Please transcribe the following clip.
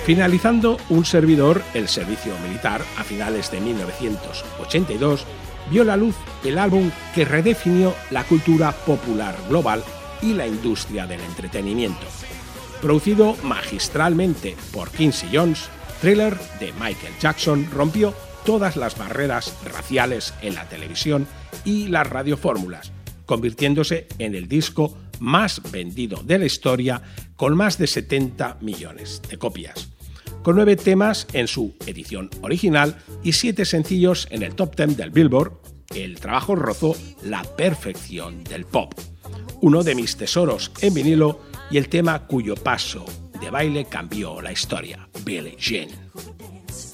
Finalizando un servidor, el servicio militar, a finales de 1982, vio la luz el álbum que redefinió la cultura popular global y la industria del entretenimiento. Producido magistralmente por Quincy Jones, Thriller de Michael Jackson rompió todas las barreras raciales en la televisión y las radiofórmulas, convirtiéndose en el disco más vendido de la historia con más de 70 millones de copias. Con 9 temas en su edición original y 7 sencillos en el top 10 del Billboard, el trabajo rozó la perfección del pop. Uno de mis tesoros en vinilo y el tema cuyo paso de baile cambió la historia, Billie Jean.